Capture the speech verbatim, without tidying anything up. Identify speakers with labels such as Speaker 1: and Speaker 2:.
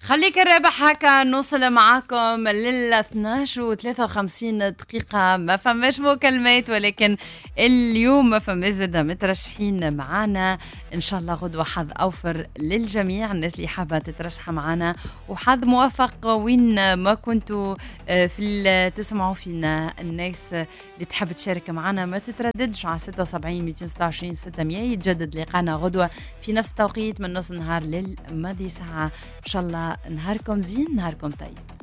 Speaker 1: خليك الرابح هكا نوصل معاكم لل اثناش وثلاثة وخمسين دقيقة. ما فماش مكالمات ولكن اليوم ما فماش زادة مترشحين معانا. إن شاء الله غدوة حظ أوفر للجميع، الناس اللي حابة تترشح معانا وحظ موفق وين ما كنتوا في تسمعوا فينا. الناس اللي تحب تشارك معنا ما تترددش على ستة وسبعين مئتين وستة وعشرين ستمية. يتجدد لقانا غدوة في نفس التوقيت من نص النهار للماضي ساعة. إن شاء الله نهاركم زين، نهاركم طيب.